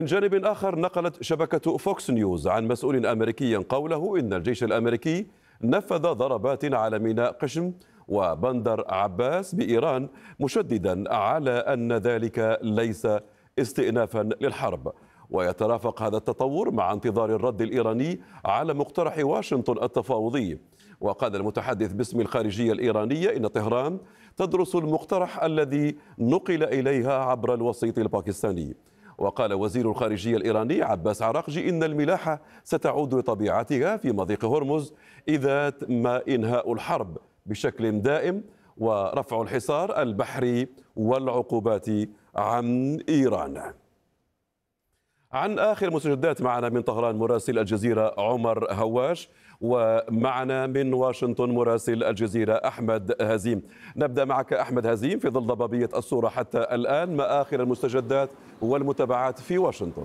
من جانب آخر، نقلت شبكة فوكس نيوز عن مسؤول أمريكي قوله إن الجيش الأمريكي نفذ ضربات على ميناء قشم وبندر عباس بإيران، مشددا على أن ذلك ليس استئنافا للحرب. ويترافق هذا التطور مع انتظار الرد الإيراني على مقترح واشنطن التفاوضي. وقال المتحدث باسم الخارجية الإيرانية إن طهران تدرس المقترح الذي نقل إليها عبر الوسيط الباكستاني. وقال وزير الخارجية الإيراني عباس عراقجي إن الملاحة ستعود لطبيعتها في مضيق هرمز إذا تم إنهاء الحرب بشكل دائم ورفع الحصار البحري والعقوبات عن إيران. عن آخر المستجدات معنا من طهران مراسل الجزيرة عمر هواش، ومعنا من واشنطن مراسل الجزيرة أحمد هزيم. نبدأ معك أحمد هزيم، في ظل ضبابية الصورة حتى الآن ما آخر المستجدات والمتابعات في واشنطن؟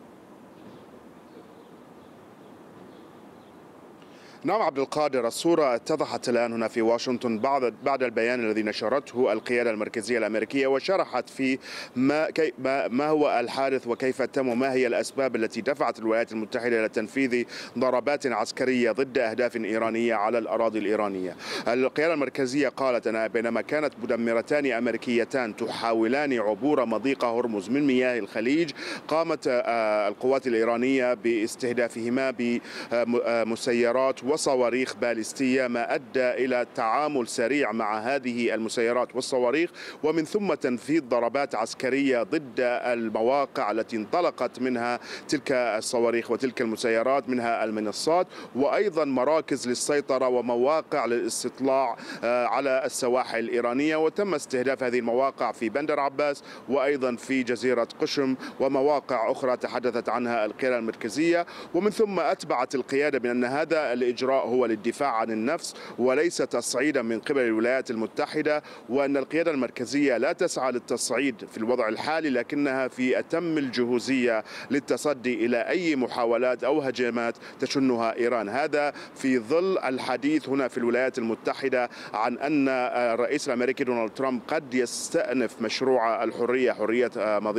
نعم عبد القادر، الصورة اتضحت الآن هنا في واشنطن بعد البيان الذي نشرته القيادة المركزية الأمريكية، وشرحت في ما هو الحادث وكيف تم وما هي الأسباب التي دفعت الولايات المتحدة إلى تنفيذ ضربات عسكرية ضد أهداف إيرانية على الأراضي الإيرانية. القيادة المركزية قالت أن بينما كانت مدمرتان أمريكيتان تحاولان عبور مضيق هرمز من مياه الخليج، قامت القوات الإيرانية باستهدافهما بمسيرات وصواريخ باليستية، ما أدى إلى تعامل سريع مع هذه المسيرات والصواريخ، ومن ثم تنفيذ ضربات عسكرية ضد المواقع التي انطلقت منها تلك الصواريخ وتلك المسيرات، منها المنصات وأيضا مراكز للسيطرة ومواقع للاستطلاع على السواحل الإيرانية. وتم استهداف هذه المواقع في بندر عباس وأيضا في جزيرة قشم ومواقع أخرى تحدثت عنها القيادة المركزية. ومن ثم أتبعت القيادة بأن هذا الإجراء هو للدفاع عن النفس وليس تصعيدا من قبل الولايات المتحدة، وأن القيادة المركزية لا تسعى للتصعيد في الوضع الحالي، لكنها في أتم الجهوزية للتصدي إلى أي محاولات أو هجمات تشنها إيران. هذا في ظل الحديث هنا في الولايات المتحدة عن أن الرئيس الأمريكي دونالد ترامب قد يستأنف مشروع الحرية، حرية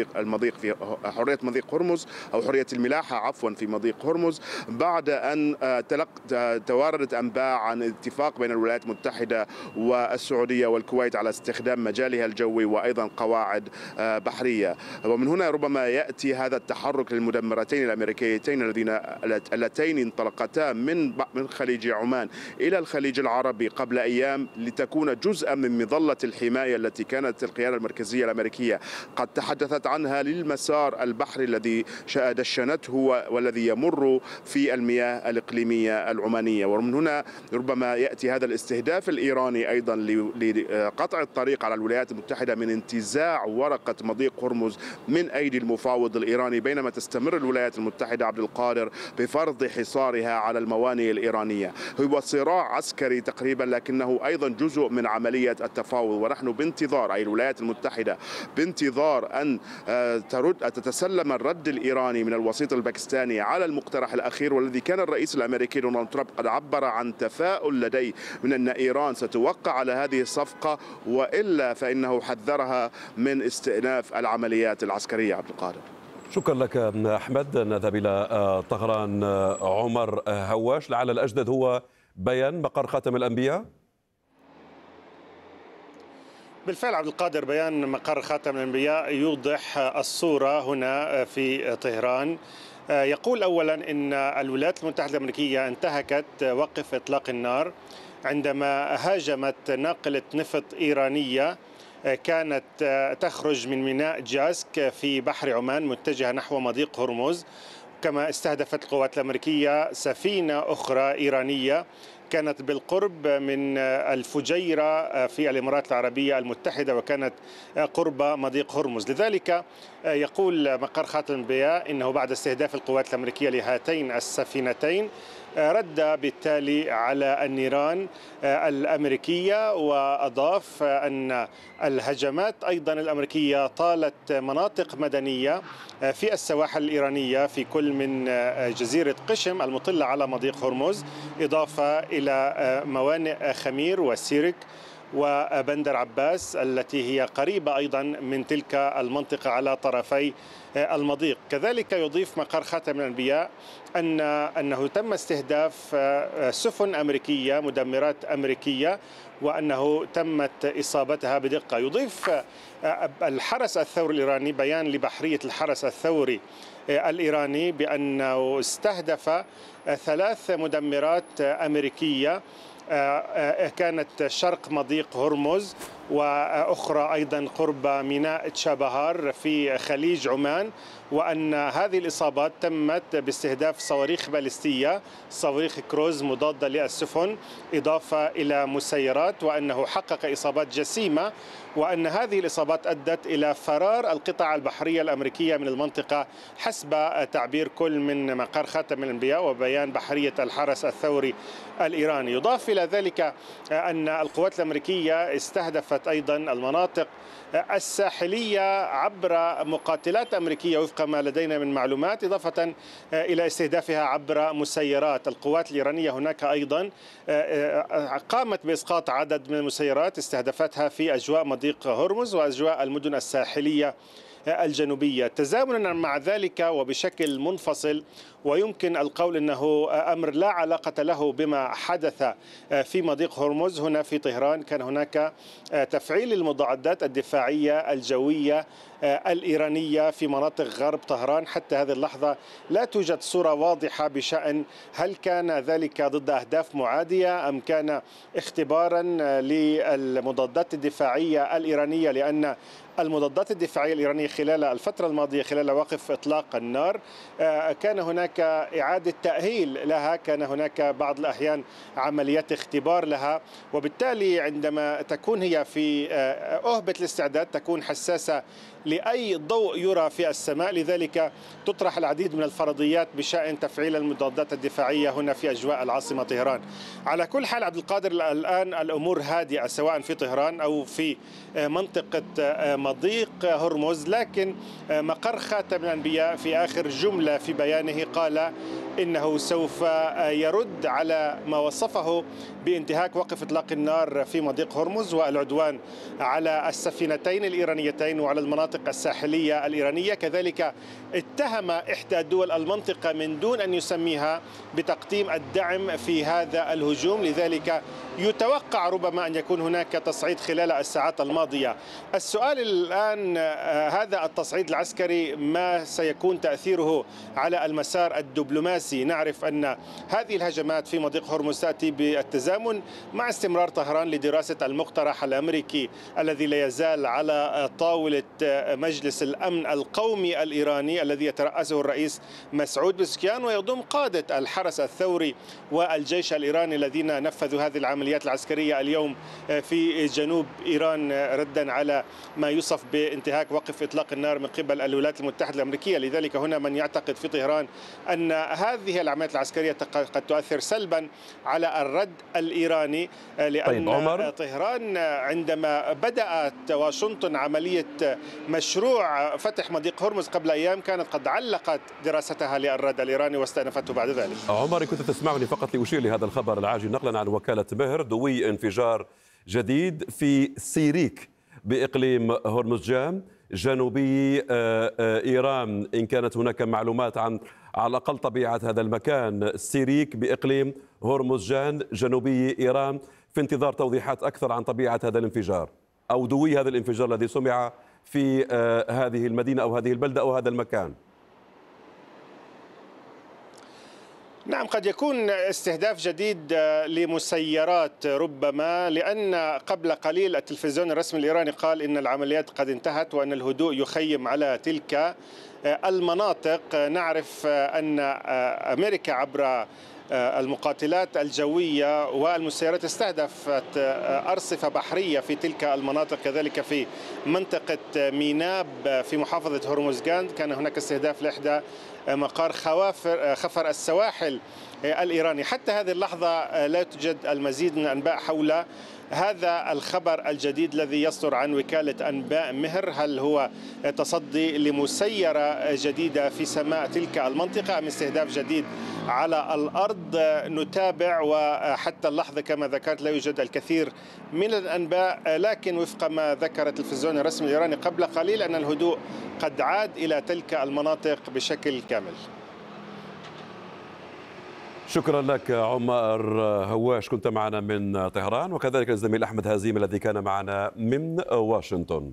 مضيق هرمز أو حرية الملاحة عفوا في مضيق هرمز، بعد أن تواردت أنباء عن اتفاق بين الولايات المتحدة والسعودية والكويت على استخدام مجالها الجوي وأيضا قواعد بحرية. ومن هنا ربما يأتي هذا التحرك للمدمرتين الأمريكيتين اللتين انطلقتا من خليج عمان إلى الخليج العربي قبل أيام، لتكون جزءا من مظلة الحماية التي كانت القيادة المركزية الأمريكية قد تحدثت عنها للمسار البحري الذي دشنته والذي يمر في المياه الإقليمية العمانية. ومن هنا ربما يأتي هذا الاستهداف الإيراني أيضا لقطع الطريق على الولايات المتحدة من انتزاع ورقة مضيق هرمز من أيدي المفاوض الإيراني، بينما تستمر الولايات المتحدة عبد القادر بفرض حصارها على الموانئ الإيرانية. هو صراع عسكري تقريبا، لكنه أيضا جزء من عملية التفاوض، ونحن بانتظار، أي الولايات المتحدة بانتظار أن تتسلم الرد الإيراني من الوسيط الباكستاني على المقترح الأخير، والذي كان الرئيس الأمريكي دونالد ترامب قد عبر عن تفاؤل لديه من أن إيران ستوقع على هذه الصفقة، وإلا فإنه حذرها من استئناف العمليات العسكرية. عبد القادر، شكرا لك أحمد. نذهب إلى طهران. عمر هواش، لعل الأجدد هو بيان مقر خاتم الأنبياء. بالفعل عبد القادر، بيان مقر خاتم الأنبياء يوضح الصورة هنا في طهران. يقول أولا أن الولايات المتحدة الأمريكية انتهكت وقف إطلاق النار عندما هاجمت ناقلة نفط إيرانية كانت تخرج من ميناء جاسك في بحر عمان متجهة نحو مضيق هرمز. كما استهدفت القوات الأمريكية سفينة أخرى إيرانية كانت بالقرب من الفجيرة في الإمارات العربية المتحدة وكانت قرب مضيق هرمز. لذلك يقول مقر خاتم الأنبياء إنه بعد استهداف القوات الأمريكية لهاتين السفينتين رد بالتالي على النيران الأمريكية، وأضاف أن الهجمات أيضا الأمريكية طالت مناطق مدنية في السواحل الإيرانية في كل من جزيرة قشم المطلة على مضيق هرمز، إضافة إلى موانئ خمير وسيرك وبندر عباس التي هي قريبة أيضا من تلك المنطقة على طرفي المضيق. كذلك يضيف مقر خاتم الأنبياء أنه تم استهداف سفن أمريكية، مدمرات أمريكية، وأنه تمت إصابتها بدقة. يضيف الحرس الثوري الإيراني بيان لبحرية الحرس الثوري الإيراني بأنه استهدف 3 مدمرات أمريكية كانت شرق مضيق هرمز، وأخرى أيضا قرب ميناء تشابهار في خليج عمان، وأن هذه الإصابات تمت باستهداف صواريخ باليستية، صواريخ كروز مضادة للسفن، إضافة إلى مسيرات، وأنه حقق إصابات جسيمة، وأن هذه الإصابات أدت إلى فرار القطع البحرية الأمريكية من المنطقة حسب تعبير كل من مقر خاتم الأنبياء وبيان بحرية الحرس الثوري الإيراني. يضاف إلى ذلك أن القوات الأمريكية استهدفت أيضا المناطق الساحلية عبر مقاتلات أمريكية وفق ما لدينا من معلومات، إضافة إلى استهدافها عبر مسيرات. القوات الإيرانية هناك أيضا قامت بإسقاط عدد من المسيرات استهدفتها في أجواء مضيق هرمز وأجواء المدن الساحلية الجنوبية. تزامنا مع ذلك وبشكل منفصل، ويمكن القول أنه أمر لا علاقة له بما حدث في مضيق هرمز هنا في طهران، كان هناك تفعيل المضادات الدفاعية الجوية الإيرانية في مناطق غرب طهران. حتى هذه اللحظة لا توجد صورة واضحة بشأن هل كان ذلك ضد أهداف معادية أم كان اختبارا للمضادات الدفاعية الإيرانية، لأن المضادات الدفاعية الإيرانية خلال الفترة الماضية خلال وقف إطلاق النار كان هناك إعادة تأهيل لها، كان هناك بعض الأحيان عمليات اختبار لها، وبالتالي عندما تكون هي في أهبة الاستعداد تكون حساسة لأي ضوء يرى في السماء، لذلك تطرح العديد من الفرضيات بشأن تفعيل المضادات الدفاعية هنا في أجواء العاصمة طهران. على كل حال عبد القادر، الآن الأمور هادئة سواء في طهران أو في منطقة مضيق هرمز، لكن مقر خاتم الأنبياء في آخر جملة في بيانه قال إنه سوف يرد على ما وصفه بانتهاك وقف إطلاق النار في مضيق هرمز والعدوان على السفينتين الإيرانيتين وعلى المناطق الساحلية الإيرانية. كذلك اتهم إحدى دول المنطقة من دون أن يسميها بتقديم الدعم في هذا الهجوم، لذلك يتوقع ربما أن يكون هناك تصعيد خلال الساعات الماضية. السؤال الآن هذا التصعيد العسكري ما سيكون تأثيره على المسار الدبلوماسي؟ نعرف أن هذه الهجمات في مضيق هرمز تأتي بالتزامن مع استمرار طهران لدراسة المقترح الأمريكي الذي لا يزال على طاولة مجلس الأمن القومي الإيراني الذي يترأسه الرئيس مسعود بزكيان، ويضم قادة الحرس الثوري والجيش الإيراني الذين نفذوا هذه العمليات العسكرية اليوم في جنوب إيران ردا على ما يوصف بانتهاك وقف إطلاق النار من قبل الولايات المتحدة الأمريكية. لذلك هنا من يعتقد في طهران أن هذه العمليات العسكرية قد تؤثر سلبا على الرد الإيراني، لأن طهران عندما بدأت واشنطن عملية مشروع فتح مضيق هرمز قبل أيام كانت قد علقت دراستها للرد الإيراني واستأنفته بعد ذلك. عمر، كنت تسمعني فقط لأشير لهذا الخبر العاجل نقلا عن وكالة مهر. دوي انفجار جديد في سيريك بإقليم هرمزجان جنوبي إيران. إن كانت هناك معلومات عن على الأقل طبيعة هذا المكان، سيريك بإقليم هرمزجان جنوبي إيران، في انتظار توضيحات أكثر عن طبيعة هذا الانفجار أو دوي هذا الانفجار الذي سمع في هذه المدينة أو هذه البلدة أو هذا المكان. نعم، قد يكون استهداف جديد لمسيرات ربما، لأن قبل قليل التلفزيون الرسمي الإيراني قال إن العمليات قد انتهت وأن الهدوء يخيم على تلك المناطق. نعرف أن أمريكا عبر المقاتلات الجوية والمسيرات استهدفت أرصفة بحرية في تلك المناطق، كذلك في منطقة ميناب في محافظة هرمزغان كان هناك استهداف لإحدى مقار خفر السواحل الإيراني. حتى هذه اللحظة لا توجد المزيد من الأنباء حول هذا الخبر الجديد الذي يصدر عن وكالة أنباء مهر، هل هو تصدي لمسيرة جديدة في سماء تلك المنطقة أم استهداف جديد على الأرض؟ نتابع، وحتى اللحظة كما ذكرت لا يوجد الكثير من الأنباء، لكن وفق ما ذكر التلفزيون الرسمي الإيراني قبل قليل أن الهدوء قد عاد إلى تلك المناطق بشكل كامل. شكرا لك عمر هواش، كنت معنا من طهران، وكذلك الزميل أحمد هازيم الذي كان معنا من واشنطن.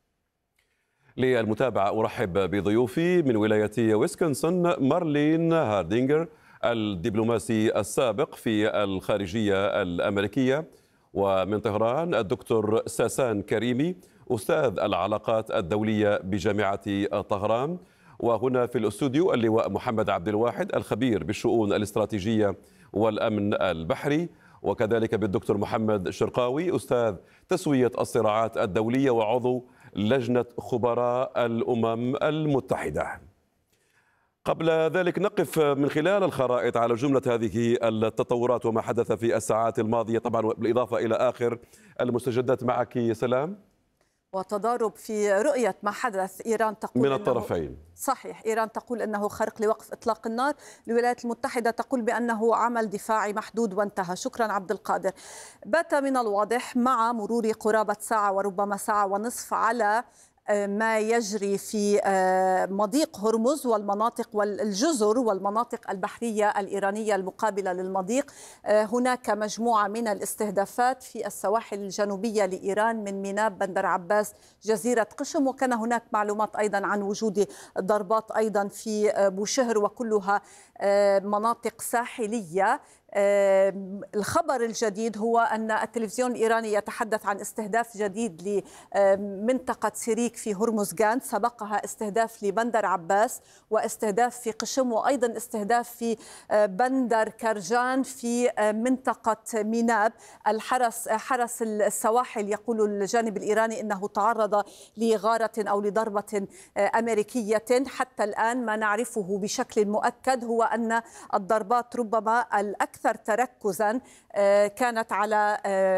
للمتابعة أرحب بضيوفي من ولاية ويسكنسن مارلين هاردينجر الدبلوماسي السابق في الخارجية الأمريكية، ومن طهران الدكتور ساسان كريمي أستاذ العلاقات الدولية بجامعة طهران، وهنا في الاستوديو اللواء محمد عبد الواحد الخبير بالشؤون الاستراتيجية والأمن البحري، وكذلك بالدكتور محمد شرقاوي أستاذ تسوية الصراعات الدولية وعضو لجنة خبراء الأمم المتحدة. قبل ذلك نقف من خلال الخرائط على جملة هذه التطورات وما حدث في الساعات الماضية، طبعا بالإضافة إلى آخر المستجدات. معك سلام. وتضارب في رؤية ما حدث. إيران تقول من الطرفين. صحيح، إيران تقول أنه خرق لوقف إطلاق النار، الولايات المتحدة تقول بأنه عمل دفاعي محدود وانتهى. شكرا عبد القادر. بات من الواضح مع مرور قرابة ساعة وربما ساعة ونصف على ما يجري في مضيق هرمز والمناطق والجزر والمناطق البحرية الإيرانية المقابلة للمضيق، هناك مجموعة من الاستهدافات في السواحل الجنوبية لإيران من ميناء بندر عباس جزيرة قشم، وكان هناك معلومات أيضا عن وجود ضربات أيضا في بوشهر، وكلها مناطق ساحلية. الخبر الجديد هو أن التلفزيون الإيراني يتحدث عن استهداف جديد لمنطقة سيريك في هرمزغان، سبقها استهداف لبندر عباس واستهداف في قشم، وأيضا استهداف في بندر كرجان في منطقة ميناب. حرس السواحل يقول الجانب الإيراني أنه تعرض لغارة أو لضربة أمريكية. حتى الآن ما نعرفه بشكل مؤكد هو أن الضربات ربما الأكثر تركزا كانت على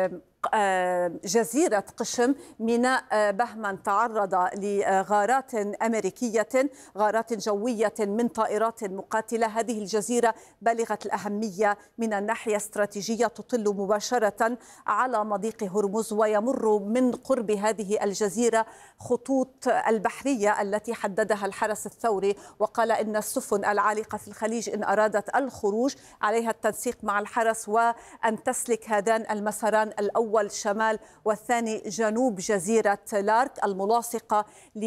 جزيرة قشم. ميناء بهمن تعرض لغارات أمريكية، غارات جوية من طائرات مقاتلة. هذه الجزيرة بالغة الأهمية من الناحية الاستراتيجية، تطل مباشرة على مضيق هرمز، ويمر من قرب هذه الجزيرة خطوط البحرية التي حددها الحرس الثوري، وقال إن السفن العالقة في الخليج إن أرادت الخروج عليها التنسيق مع الحرس وأن تسلك هذان المساران، الأول شمال والثاني جنوب جزيرة لارك الملاصقة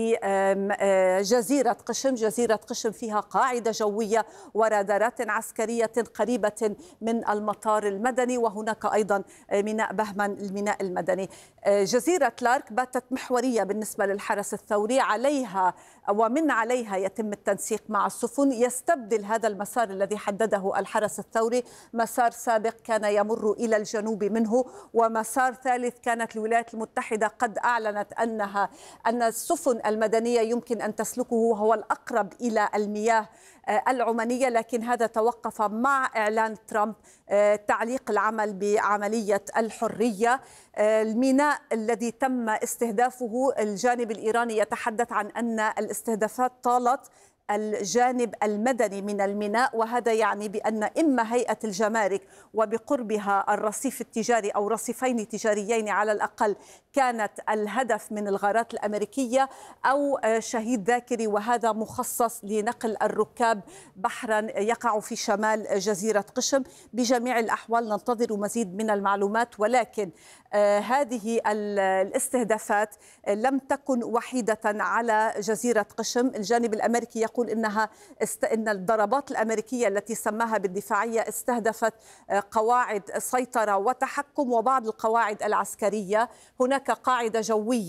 لجزيرة قشم. جزيرة قشم فيها قاعدة جوية ورادارات عسكرية قريبة من المطار المدني، وهناك أيضا ميناء بهمن الميناء المدني. جزيرة لارك باتت محورية بالنسبة للحرس الثوري، عليها ومن عليها يتم التنسيق مع السفن. يستبدل هذا المسار الذي حدده الحرس الثوري مسار سابق كان يمر إلى الجنوب منه، ومسار ثالث كانت الولايات المتحدة قد أعلنت أن السفن المدنية يمكن أن تسلكه، وهو الأقرب إلى المياه العمانية، لكن هذا توقف مع إعلان ترامب تعليق العمل بعملية الحرية. الميناء الذي تم استهدافه، الجانب الإيراني يتحدث عن أن الاستهدافات طالت الجانب المدني من الميناء، وهذا يعني بأن إما هيئة الجمارك وبقربها الرصيف التجاري أو رصيفين تجاريين على الأقل كانت الهدف من الغارات الأمريكية، أو شهيد ذاكري، وهذا مخصص لنقل الركاب بحرا يقع في شمال جزيرة قشم. بجميع الأحوال ننتظر مزيد من المعلومات، ولكن هذه الاستهدافات لم تكن وحيدة على جزيرة قشم. الجانب الأمريكي يقول إن الضربات الأمريكية التي سماها بالدفاعية استهدفت قواعد سيطرة وتحكم وبعض القواعد العسكرية. هناك قاعدة جوية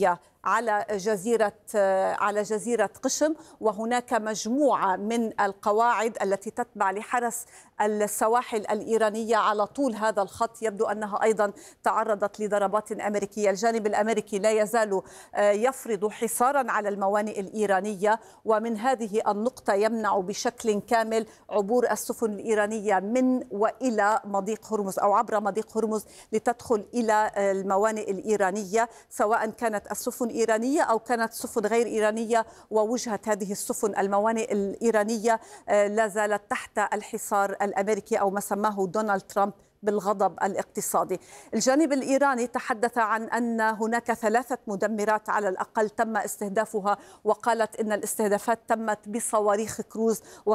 على جزيرة قشم، وهناك مجموعة من القواعد التي تتبع لحرس السواحل الإيرانية على طول هذا الخط يبدو أنها أيضا تعرضت لضربات أمريكية. الجانب الأمريكي لا يزال يفرض حصارا على الموانئ الإيرانية، ومن هذه النقطة يمنع بشكل كامل عبور السفن الإيرانية من وإلى مضيق هرمز أو عبر مضيق هرمز لتدخل إلى الموانئ الإيرانية، سواء كانت السفن إيرانية أو كانت سفن غير إيرانية. ووجهة هذه السفن الموانئ الإيرانية لا زالت تحت الحصار الأمريكي أو ما سماه دونالد ترامب بالغضب الاقتصادي. الجانب الإيراني تحدث عن أن هناك 3 مدمرات على الأقل تم استهدافها، وقالت إن الاستهدافات تمت بصواريخ كروز